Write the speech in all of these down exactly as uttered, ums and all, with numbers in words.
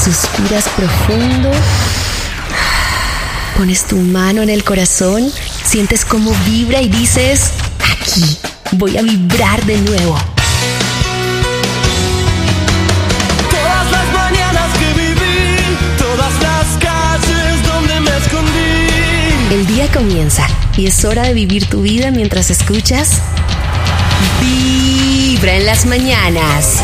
Suspiras profundo. Pones tu mano en el corazón, sientes cómo vibra y dices, aquí voy a vibrar de nuevo. Todas las mañanas que viví, todas las calles donde me escondí. El día comienza y es hora de vivir tu vida mientras escuchas Vibra en las mañanas.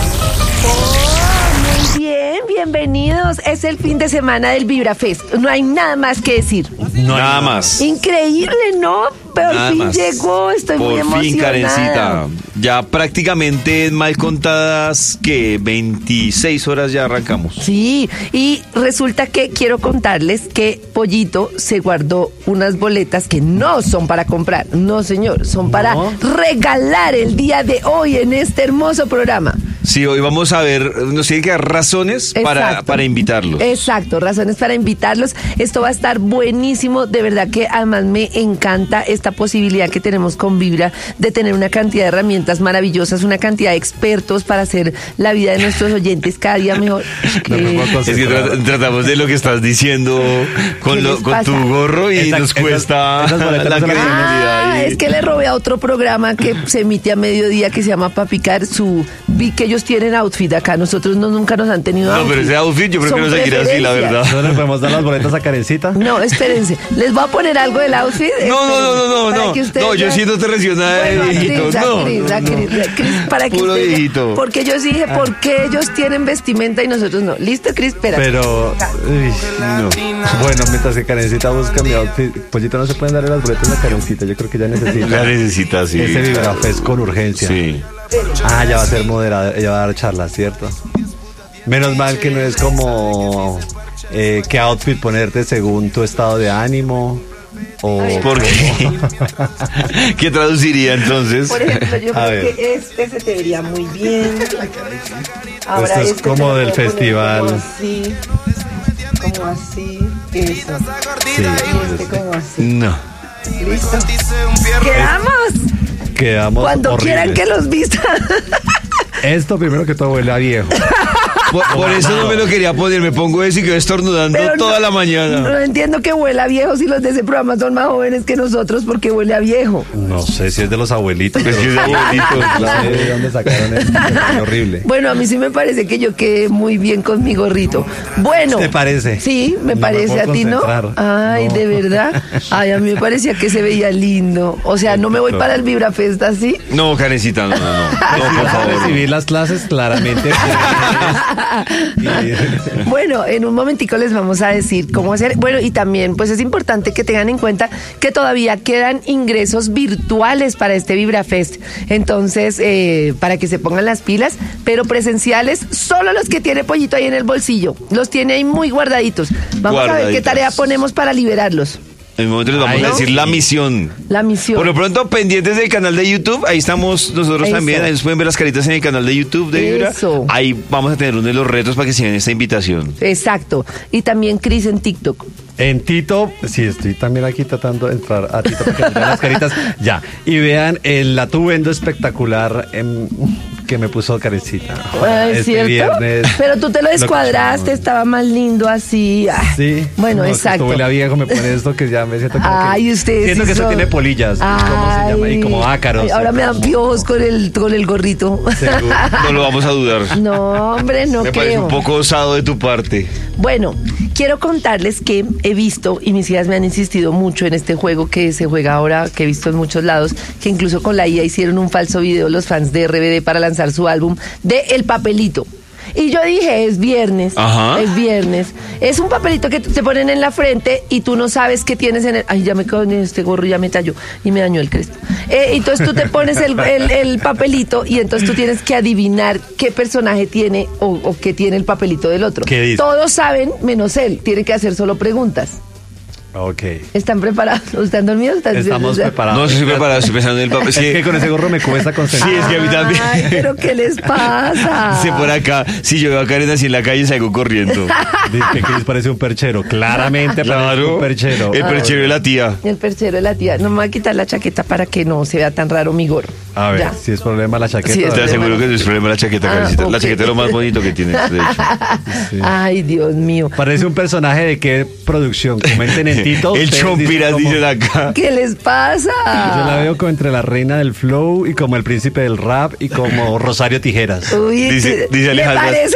Muy bien, bienvenidos. Es el fin de semana del Vibra Fest. No hay nada más que decir. No nada más. Increíble, ¿no? Pero al fin más. llegó, estoy Por muy emocionada. fin, Karencita. Ya prácticamente mal contadas que veintiséis horas ya arrancamos. Sí, y resulta que quiero contarles que Pollito se guardó unas boletas que no son para comprar. No, señor, son para regalar el día de hoy en este hermoso programa. Sí, hoy vamos a ver, nos tienen que dar razones para, para invitarlos. Exacto, razones para invitarlos. Esto va a estar buenísimo. De verdad que además me encanta esta posibilidad que tenemos con Vibra de tener una cantidad de herramientas maravillosas, una cantidad de expertos para hacer la vida de nuestros oyentes cada día mejor. Que... Es que tra- tratamos de lo que estás diciendo con, lo, con tu gorro y Exacto, nos cuesta esas, esas la credibilidad. Ah, y... es que le robé a otro programa que se emite a mediodía que se llama Pa' Picar. Su, vi que ellos tienen outfit acá, nosotros no, nunca nos han tenido No, outfit. pero ese outfit yo prefiero seguir así, la verdad. ¿No le podemos dar las boletas a Karencita? No, espérense, les voy a poner algo del outfit. No, no, no, no, no, para no, que ustedes no, yo vean. siento te reaccionada de Bueno, viejito, Cris, a no. Cris, a Cris, a Cris, para que Puro ustedes vean. viejito. Porque yo sí dije, ¿por qué ellos tienen vestimenta y nosotros no? ¿Listo, Cris? Espera. Pero, uy, no. Bueno, mientras que Karencita busca mi outfit, Pollito, no se pueden darle las boletas a Karencita, yo creo que ya necesita. La necesita, sí. Ese Vibrafest con urgencia. Sí. Ah, ya va a ser moderada, ella va a dar charlas, ¿cierto? Menos mal que no es como eh, qué outfit ponerte según tu estado de ánimo. O ¿Por qué? ¿Qué traduciría entonces? Por ejemplo, yo A creo ver. que este se te vería muy bien. Ahora Esto es este como te lo del puedo poner festival. Como así, como así, eso. Sí, Y este como así. No. ¿Listo? ¡Quedamos! quedamos Cuando horribles. quieran que los vistan. Esto primero que todo huele a viejo. Por, por eso no me lo quería poner, me pongo eso y quedo estornudando Pero toda no- la mañana. No entiendo que huela a viejo si los de ese programa son más jóvenes que nosotros, porque huele a viejo. No sé si es de los abuelitos. Pues que es de pero- abuelitos, No sé claro. de dónde sacaron esto. Es horrible. Bueno, a mí sí me parece que yo quedé muy bien con mi gorrito. Bueno. ¿Te parece? Sí, me No me parece puedo a ti, ¿no? concentrar. Ay, No. de verdad. Ay, a mí me parecía que se veía lindo. O sea, no me voy para el Vibrafest así. No, Karencita, no, no, no. Si No, por vas a favor. recibir las clases, claramente. Y- Bueno, en un momentico les vamos a decir cómo hacer. Bueno, y también pues es importante que tengan en cuenta que todavía quedan ingresos virtuales para este Vibrafest. Entonces, eh, para que se pongan las pilas, pero presenciales, solo los que tiene Pollito ahí en el bolsillo. Los tiene ahí muy guardaditos. Vamos a ver qué Guardaditos. tarea ponemos para liberarlos. En un momento les vamos Ay, a decir no. la misión. La misión. Por lo pronto, pendientes del canal de YouTube, ahí estamos nosotros Eso. también, ahí nos pueden ver las caritas en el canal de YouTube de Vibra. Eso. Ahí vamos a tener uno de los retos para que sigan esta invitación. Exacto. Y también Cris en TikTok. En Tito, sí, estoy también aquí tratando de entrar a Tito para que nos vean las caritas. Ya. Y vean el atuendo espectacular em, que me puso Karencita. Ay, Este ¿cierto? viernes. Pero tú te lo descuadraste, que- estaba más lindo así. Ah, Sí. Bueno, No, que exacto. esto huele a viejo, me pone esto que ya me siento como Ay, que... ustedes Siento sí que eso son- tiene polillas. ¿Cómo se llama? Y como ácaros. Ay, ahora me dan piojos con el, con el gorrito. Seguro. No lo vamos a dudar. No, hombre, no Me parece creo. un poco osado de tu parte. Bueno, quiero contarles que he visto, y mis hijas me han insistido mucho en este juego que se juega ahora, que he visto en muchos lados, que incluso con la I A hicieron un falso video los fans de R B D para lanzar su álbum de El Papelito. Y yo dije, es viernes, Ajá. es viernes. Es un papelito que te ponen en la frente y tú no sabes qué tienes en el... Ay, ya me quedo en este gorro, ya me talló y me dañó el crespo. Eh, entonces tú te pones el, el- el papelito y entonces tú tienes que adivinar qué personaje tiene o, o qué tiene el papelito del otro. ¿Qué dice? Todos saben, menos él. Tiene que hacer solo preguntas. Ok. ¿Están preparados? ¿Están dormidos? ¿Están Estamos o sea, preparados. No, estoy preparado, estoy pensando en el papel. Es que con ese gorro me cuesta concentrar. Sí, es que a mí también. Ay, pero ¿qué les pasa? Dice por acá, si yo veo a Karen así en la calle, salgo corriendo. Dice que Cris parece un perchero. Claramente parece Claro. un perchero. El perchero de la tía. El perchero de la tía. No me voy a quitar la chaqueta para que no se vea tan raro mi gorro. A ver, Ya. si es problema la chaqueta. Sí, es Te problema. aseguro que no es problema la chaqueta, Ah, Karencita. ok. La chaqueta es lo más bonito que tienes, de hecho. Sí. Ay, Dios mío. Parece un personaje de qué producción. Comenten en Tito. El ustedes Chompiras dicen dice cómo- acá. ¿Qué les pasa? Yo la veo como entre la reina del flow y como el príncipe del rap y como Rosario Tijeras. Uy, Dice- ¿qué- dice ¿le Alejandra- parece,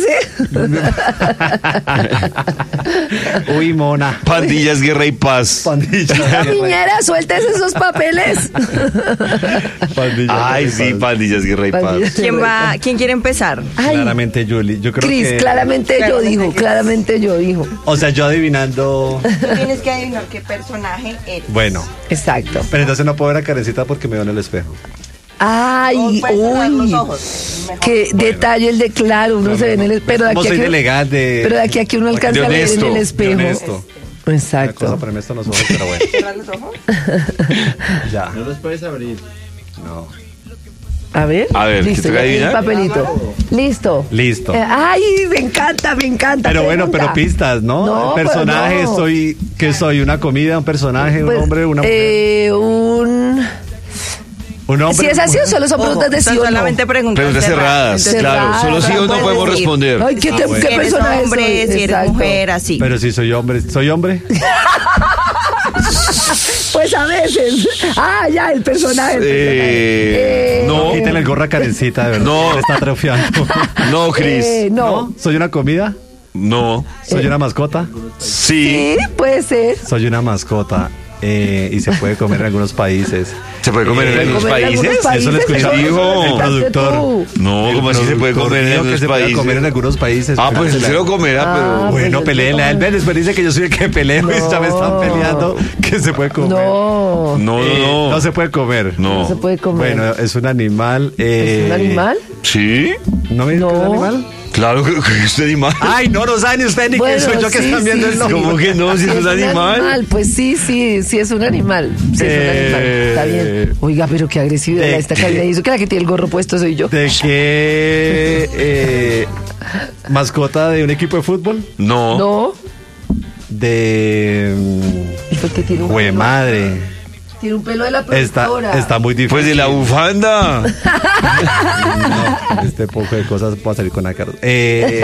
parce? Uy, mona. Pandillas, guerra y paz. Pandilla. Niñera, sueltes esos papeles. Pandilla. Ay, sí, pandillas, guerra y Pandillas. paz. ¿Quién va? ¿Quién quiere empezar? Ay, Claramente, Julie. Yo creo Cris, que. claramente yo Claramente dijo, Cris. claramente yo dijo. O sea, yo adivinando. Tú tienes que adivinar qué personaje eres. Bueno. Exacto. Pero entonces no puedo ver a Karencita porque me veo en el espejo. Ay, Puedes cerrar los uy. ojos. Mejor. Qué detalle el de claro, uno se ve en el espejo. Pero de Como aquí a soy que- de elegante. Pero de aquí a que uno alcanza De a leer en honesto, el de espejo. honesto. Una cosa Exacto. ponerme esto en los ojos, pero bueno. ¿Cerrar los ojos? Ya. No los puedes abrir. No. A ver. A ver, ¿qué listo, toca ya tiene el adivinar? papelito. Listo. Listo. Eh, ay, me encanta, me encanta. Pero bueno, Pregunta. pero pistas, ¿no? No, el personaje, pero no. soy. ¿Qué soy? ¿Una comida? ¿Un personaje? ¿Un Pues, hombre? ¿Una mujer? eh, un. ¿Un hombre? Si es así o solo son preguntas de sí Son o no. solamente preguntas, Preguntas cerradas, Cerradas, claro. Solo sí o no puedes podemos decir. responder. Ay, ¿qué, te- Ah, bueno. qué Si eres personaje hombre, soy? si eres Exacto. mujer, así. Pero si soy hombre. ¿Soy hombre? Pues a veces. Ah, ya, el personaje. el Eh, personaje. no. Quítenle el gorro a Karencita, de verdad. No. Me está atrofiando. No, Cris. Eh, no. ¿No? ¿Soy una comida? No. ¿Soy una mascota? Sí. Sí, puede ser. Soy una mascota. eh, y se puede comer en algunos países. ¿Se puede comer en Eh, algunos Comer en algunos países? países, Eso lo escuchó eso el lo productor. comentaste tú. No, El ¿cómo así se puede productor comer en dijo algunos que se puede países? comer en algunos países. Ah, pues él Espérate, se lo comerá, Ah, pero... Bueno, pues, peleenle a él. Ven, después dice que yo soy el que peleo y ya me están No. peleando que se puede comer. No. No, Eh, no, no. no se puede comer. No. No se puede comer. Bueno, es un animal. eh, ¿Es un animal? ¿Sí? ¿No me dijo que es un No. animal? Claro que que es un animal. Ay, no, no sabe ni usted ni Bueno, quién soy yo que sí, están viendo sí, el sí. nombre. ¿Cómo que no? Si es un animal. Pues sí, sí, sí es un animal. Sí es un animal. Está bien. Oiga, pero qué agresividad de- esta cabina. Y eso que la que tiene el gorro puesto soy yo. ¿De qué eh, mascota de un equipo de fútbol? No. No. De. ¿Y por qué tiene un Jue pelo? madre. Tiene un pelo de la Está, productora. está muy difícil. Pues de la bufanda. No, este poco de cosas puedo salir con la cara. Eh,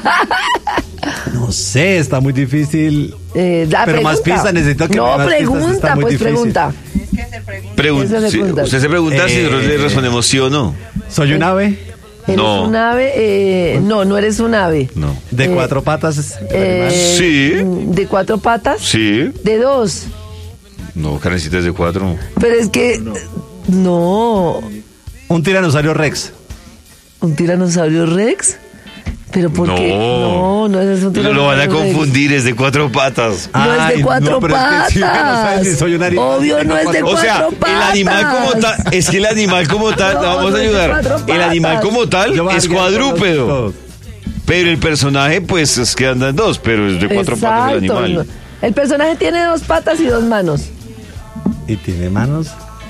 no sé, está muy difícil. Eh, da, Pero más pregunta. pistas, necesito que me No, den más pistas, pregunta, está muy pues difícil. pregunta. Pregun- Esa es sí, pregunta. usted se pregunta si Eh, nosotros le respondemos sí o no. ¿Soy un ave? ¿Eres No. un ave? Eh, no, no eres un ave. No. ¿De Eh, cuatro patas? es el Eh, animal? Sí. ¿De cuatro patas? Sí. De dos. No, Karencita es de cuatro. Pero es que. No. Un tiranosaurio rex. ¿Un tiranosaurio rex? ¿Pero por No. qué? No, no es un tiranosaurio Lo van a rex. confundir, es de cuatro patas. No es de Ay, cuatro no, pero es que patas. sí, que no saben si soy un animal. Obvio, no es de O cuatro sea, patas. el animal como tal, es que el animal como tal, No, la vamos no a es de ayudar. cuatro El animal patas. como tal Yo voy a es arriesgar con los cuadrúpedo. dos. Pero el personaje, pues, es que anda en dos, pero es de cuatro patas el Exacto. animal. El personaje tiene dos patas y dos manos. ¿Y tiene manos?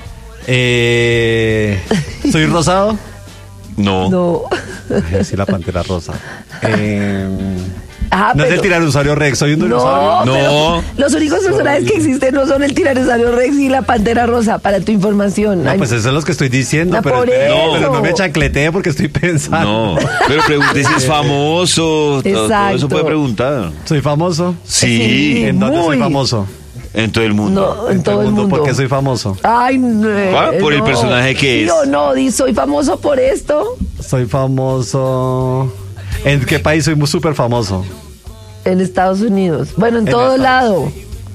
Eh, ¿Soy rosado? No. No. Ay, así la pantera rosa. Eh, Ah, no es pero- el tiranosaurio rex, soy un No, dinosaurio. No. pero los únicos personajes que existen no son el tiranosaurio rex y la pantera rosa, para tu información. No, Ay, pues eso es lo que estoy diciendo, No, pero, por espere, eso. pero no me chancletee porque estoy pensando. No. Pero pregunte si es famoso. todo- Todo Exacto. eso puede preguntar. ¿Soy famoso? Sí. Sí. ¿En dónde Muy. soy famoso? En todo el mundo. no, en todo el mundo. ¿Por qué soy famoso? Ay, no, Ah, por el no. personaje que ¿Sí es. o no? Di, soy famoso por esto. Soy famoso... ¿En qué país soy muy súper famoso? En Estados Unidos. Bueno, en, En todo Estados- lado.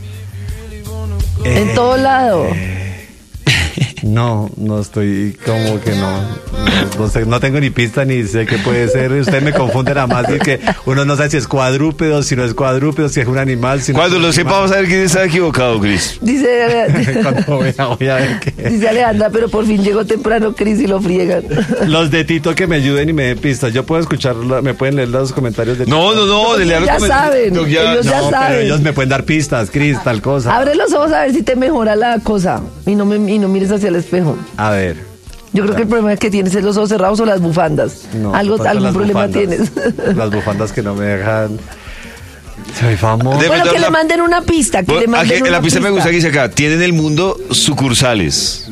en Eh, todo lado. No, no estoy como que no, no, no sé, no tengo ni pista ni sé qué puede ser. Usted me confunde nada más y que uno no sabe si es cuadrúpedo, si no es cuadrúpedo, si es un animal. Si no Cuando es lo un sepa, vamos a ver quién está equivocado, Cris. Dice, animal. Cuando vea, voy a ver qué. dice Alejandra, pero por fin llegó temprano Cris y lo friegan. Los de Tito que me ayuden y me den pistas. Yo puedo escuchar, la- me pueden leer los comentarios de No, no, no. dele a los ya coment- saben, No, ya- ellos ya No, saben. pero ellos me pueden dar pistas, Cris, tal cosa. Abre los ojos a ver si te mejora la cosa y no, me, y no mires hacia el espejo. A ver. Yo creo que el problema que tienes es los ojos cerrados o las bufandas. No, Algo, de pronto algún las problema bufandas. tienes. Las bufandas que no me dejan. Soy famoso. De- Bueno, que la- le manden una pista, que le Bueno, manden aquí- una la pista me gusta que dice acá. Tiene en el mundo sucursales.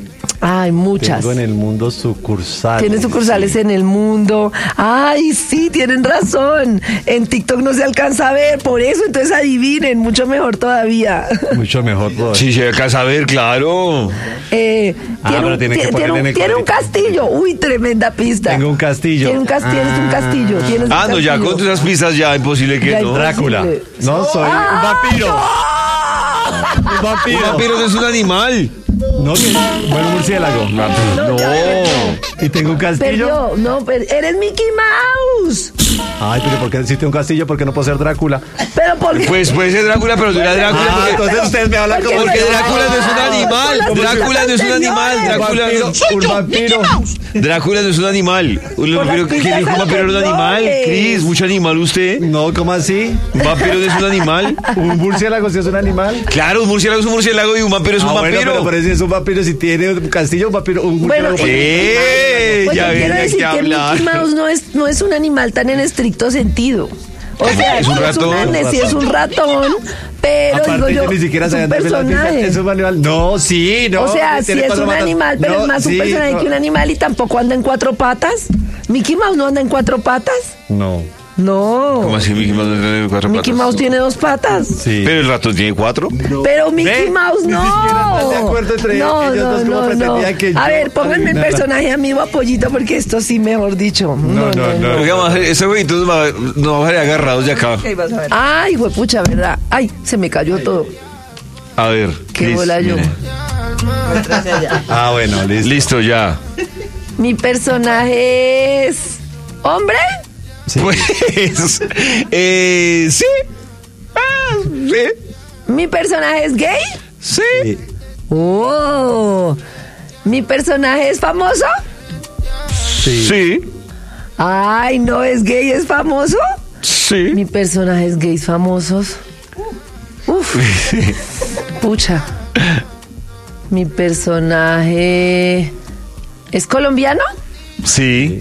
Ay, muchas. Tengo en el mundo sucursales. Tiene sucursales en el mundo. Ay, sí, tienen razón. En TikTok no se alcanza a ver, por eso, entonces adivinen, mucho mejor todavía. Mucho mejor todo. Sí, se alcanza a ver, claro. Eh, Ah, tiene pero un, tiene que tiene- ponerle tiene en un- el tiene un cuadrito. castillo. Uy, tremenda pista. Tengo un castillo. Tiene un castillo, tienes un castillo. Tienes un Ah, no, ya castillo. con esas pistas ya imposible que Ya no. hay- Drácula. Imposible. No, soy un vampiro. Un Un vampiro. vampiro no es un animal. No, que- bueno, murciélago. No, ya ves, Y tengo un castillo. Perdió. No, pero eres Mickey Mouse. Ay, pero ¿por qué existe un castillo? ¿Por qué no puedo ser Drácula? Pero porque... Pues puede ser Drácula, pero no era Drácula. Ah, porque- entonces ustedes me hablan porque como Porque no- Drácula no es un animal. Por las Drácula no es un pistas animal. anteriores. Drácula vampiro, no. un vampiro. Drácula no es un animal. Un Por vampiro, las ¿quién pistas dijo un vampiro era un animal? anteriores. Cris, mucho animal usted. No, ¿cómo así? Un vampiro no es un animal. ¿Un murciélago si es un animal? Claro, un murciélago es un murciélago y un vampiro es un Ah, bueno, vampiro. pero, pero si es un vampiro, si tiene un castillo, un vampiro, un Bueno, murciélago. Eh, Pues ya yo quiero ven, hay decir que que hablar. Mickey Mouse no es, no es un animal tan en estricto sentido. O sea, Es un sí ratón. Es un, sí es un ratón, pero Aparte, digo yo, ni siquiera es sabían un darme la pista. personaje. Es un animal. No, sí, no. o sea, sí tiene es cuatro un patas. animal, pero No, es más sí, un personaje no. que un animal y tampoco anda en cuatro patas. Mickey Mouse no anda en cuatro patas. No. No. ¿Cómo así Mickey Mouse no tiene cuatro Mickey patas? Mouse tiene dos patas. Sí. Pero el ratón tiene cuatro. Pero Mickey ¿Ve? Mouse Ni no. siquiera están de acuerdo entre no, ellos no, dos, como no, no. pretendían que A yo ver, pónganme el adivinara. personaje amigo a Pollito porque esto sí, mejor dicho. No, no, no. no. Oiga, vamos a hacer- ese jueguito nos va, nos va a dejar agarrados de acá. Ok, vas a ver. Ay, huepucha, ¿verdad? Ay, se me cayó todo. A ver. Qué Cris, bola yo. mire. Muestra hacia allá. Ah, bueno, listo. Listo, ya. Mi personaje es... ¿Hombre? Sí. Pues, eh, sí. Ah, sí. ¿Mi personaje es gay? Sí. Sí. Oh. ¿Mi personaje es famoso? Sí. Sí. Ay, no es gay, es famoso. Sí. Mi personaje es gays famosos. Uf. Pucha. Mi personaje es colombiano. Sí.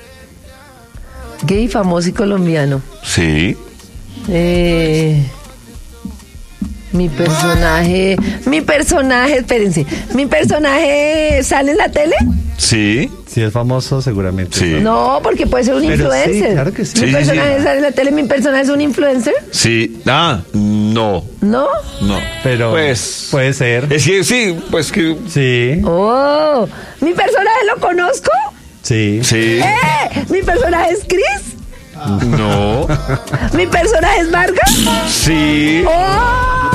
Gay famoso y colombiano. Sí. Eh, mi personaje, mi personaje, espérense, mi personaje sale en la tele. Sí. Si es famoso, seguramente. Sí. No, porque puede ser un Pero sí, influencer. claro que sí. Mi Sí, sí, personaje sí. sale en la tele, mi personaje es un influencer, Sí. Ah, no. ¿no? No. Pero Pues. puede ser. Es que sí, pues que. Sí. Oh, mi personaje lo conozco. Sí. Sí. ¡Eh! Mi personaje es Chris. No. Mi personaje es Vargas. Sí. ¡Oh!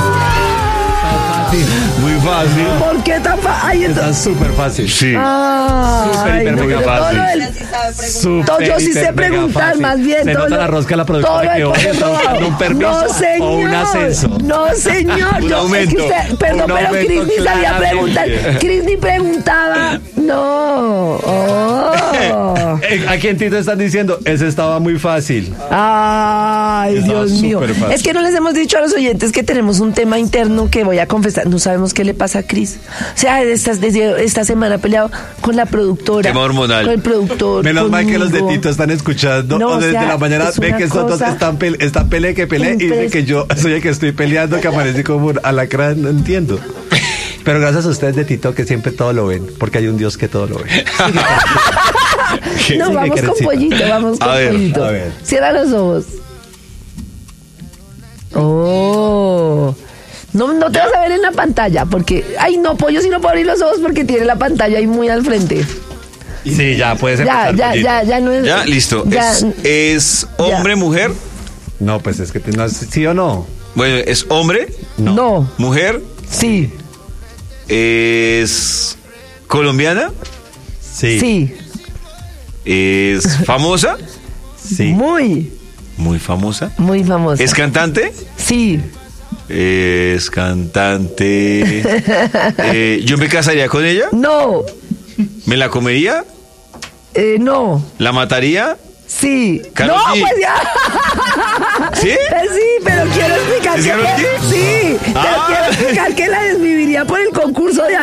Muy fácil. ¿Por qué tan fácil? Está súper fácil. Sí. Ay, Súper, hiper, no, mega pero todo fácil. lo del- Ella sí sabe preguntar. Súper, Todo, yo sí hiper, sé mega preguntar, fácil. más bien. Se todo nota lo- la rosca de la todo productora lo que del hoy pollo está buscando robado. un permiso No, señor. o un ascenso. No, señor. Un Yo, aumento. Es que usted, perdón, Un pero aumento Chris ni sabía claramente. preguntar. Chris ni preguntaba. No. Oh. Eh, ¿A quién Tito están diciendo? Ese estaba muy fácil. Ay, Estaba Dios mío. súper fácil. Es que no les hemos dicho a los oyentes que tenemos un tema interno que voy a confesar. No sabemos qué le pasa a Chris. O sea, esta, desde esta semana ha peleado con la productora. Tema hormonal. Con el productor. Menos mal que los de conmigo. Tito están escuchando. No, o o desde sea, la mañana es ven una que estos dos cosa están, pele están pele que pele y dicen impres- que yo soy el que estoy peleando, que aparece como un alacrán. No entiendo. Pero gracias a ustedes de Tito que siempre todo lo ven, porque hay un Dios que todo lo ve. No, Sigue, vamos con Karencita. pollito, vamos con A ver, pollito. a ver. Cierra los ojos. Oh. No, no te vas a ver en la pantalla, porque... Ay, no, pollo, si no puedo abrir los ojos porque tiene la pantalla ahí muy al frente. Sí, ya puedes Ya, empezar. ya, Pollito. ya, ya no es... Ya, listo. Ya, Es, es hombre, mujer. No, pues es que te- no es sí o no. Bueno, es hombre, no. mujer, Sí, es colombiana, Sí. sí, es famosa, Sí. muy, muy famosa. muy famosa. Es cantante, Sí, es cantante. Eh, yo me casaría con ella, no, me la comería, eh, no, la mataría. sí. Karol No, G. pues ya. ¿Sí? Eh, Sí, pero quiero explicar ¿Es que... Karol G? Sí, pero Ah. quiero explicar que la desviviría por el concurso de ayer, no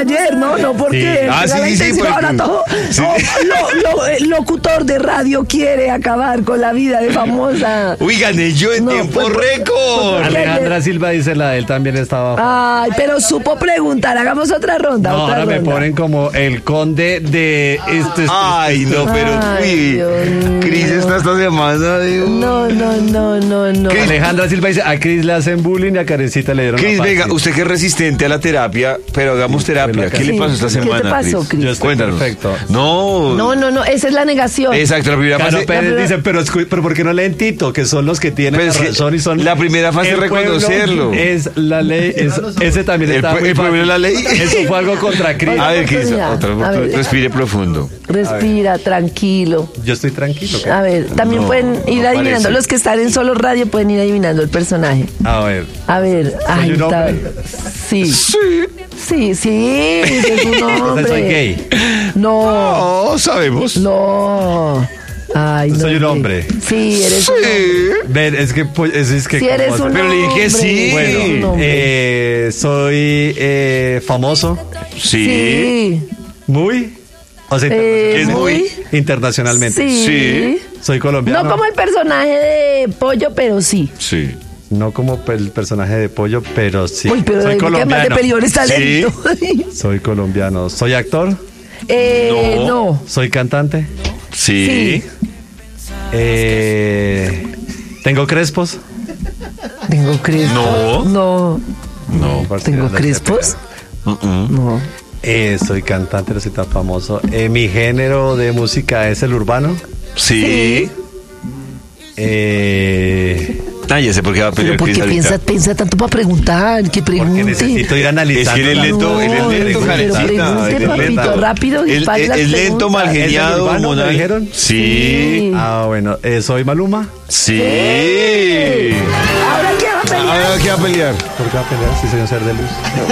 No, no, porque Sí. Ah, esa sí, es la sí, sí, intención. porque- Ahora todo. sí. No, lo- lo- el locutor de radio quiere acabar con la vida de famosa. Uy, gané yo en No, tiempo pues, récord. pues, Alejandra Silva dice la de él también estaba. Ay, pero supo preguntar. Hagamos otra ronda. No, otra ahora me ronda. ponen como el conde de este. Ay, no, pero Ay, uy, Dios mío. Cris está esta semana. Dios. No, no, no, no, no. Alejandra Silva dice, a Cris le hacen bullying y a Karencita le dieron Cris, la venga, fácil. usted que es resistente a la terapia, pero hagamos terapia. ¿Qué Sí, le pasó esta ¿qué te semana, pasó, Cris? Yo estoy Cuéntanos. perfecto. No. No, no, no. Esa es la negación. Exacto, la primera Caro fase. Pérez primera- dice, pero, escu- pero ¿por qué no leen Tito? Que son los que tienen Pero la es que razón y son... la primera fase El es pueblo reconocerlo. Es la ley, es- ese también El está pue- muy el pueblo fácil. es la ley. Eso fue algo contra Cris. A ver, Cris, oportunidad. otra A oportunidad. ver. Respire profundo. Respira, tranquilo. Yo estoy tranquilo. ¿qué? A ver, también No, pueden ir no adivinando. parece. Los que están en solo radio pueden ir adivinando el personaje. A ver. A ver, ay, un está- hombre? Sí. Sí, sí, es un hombre. soy gay. No, No, sabemos. no. Ay, no. Soy un hombre. Sí, eres un hombre. Sí. Ven, es que... pues, es, es que Sí, ¿cómo eres hacer? un Pero le dije hombre. sí. Bueno, Eres un hombre. eh, soy eh, famoso. Sí. Sí. Muy. O sea, Eh, Es muy- muy. internacionalmente. Sí. Sí. Soy colombiano. No como el personaje de Pollo, pero sí. Sí. No como pe- el personaje de Pollo, pero sí. Uy, pero soy de que más de colombiano. peleón está lento. Soy colombiano. Soy actor. eh, No. no. Soy cantante. Sí. Sí. Eh, tengo crespos. ¿Tengo crespos? No. No. No. ¿Tengo crespos? Uh-uh. No. Eh, soy cantante, no soy tan famoso. Eh, mi género de música es el urbano. Sí. Eh, Ah, ya sé por qué va a pelear Pero ¿por Cris qué ahorita. piensa, piensa tanto para preguntar? Que porque pregunte. necesito ir Es analizando. que él es la- lento, él es No, lento, pero Karencita, pregunte, él es papito, lento. rápido y Él- pague él- las Es lento, preguntas. mal ¿Es del geniado, urbano, me hormonal. dijeron? Sí. Ah, bueno. Eh, soy Maluma. Sí. ¿Ahora qué va a pelear? Ahora, ¿qué va a pelear? ¿Por qué va a pelear si soy un ser de luz?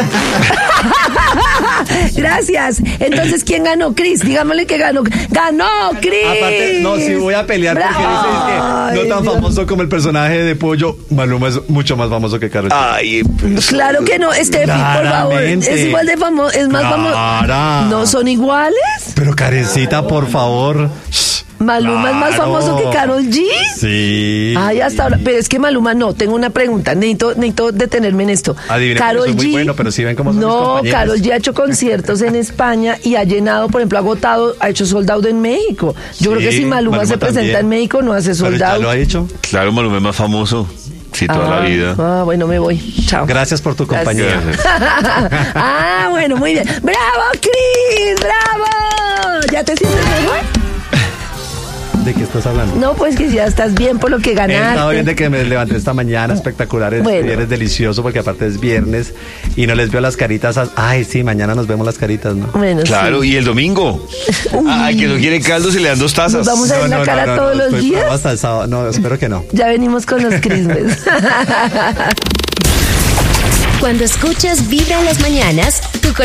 Gracias. Entonces, ¿quién ganó? Cris, digámosle que ganó. ¡Ganó, Cris! Aparte, no, sí voy a pelear porque Bravo. dices que no Ay, tan Dios. famoso como el personaje de Pollo. Maluma es mucho más famoso que Karol. Ay, pues, Claro que no, Steffi, por favor. Claramente. Es igual de famoso, es más famoso. Clara. ¿No son iguales? Pero Karencita, por favor. ¿Maluma es más Claro. famoso que Karol G? Sí. Ay, hasta ahora. Pero es que Maluma no. Tengo una pregunta. Necesito, necesito detenerme en esto. Adivinen, pero soy muy bueno, pero sí ven cómo son mis No, compañeros. Karol G ha hecho conciertos en España y ha llenado, por ejemplo, ha agotado, ha hecho sold out en México. Yo Sí, creo que si Maluma, Maluma se presenta también. en México, no hace Pero sold ya out. lo ha hecho. claro, Maluma es más famoso. Sí, toda ah, la vida. Ah, bueno, me voy. Chao. Gracias por tu compañía. Gracias. Ah, bueno, muy bien. ¡Bravo, Cris! ¡Bravo! ¿Ya te sientes mejor? ¿De qué estás hablando? No, pues que ya estás bien por lo que He estado ganaste. bien de que me levanté esta mañana, espectacular, es Bueno. viernes delicioso porque aparte es viernes y no les veo las caritas. a- Ay, sí, mañana nos vemos las caritas, ¿no? Bueno, Claro, sí. y el domingo. Ay, que no quiere caldo, se le dan dos tazas. Nos vamos a ver la cara todos los estoy días. bravo hasta el sábado. No, espero que no. Ya venimos con los crismes. Cuando escuchas Vibra en las mañanas, tu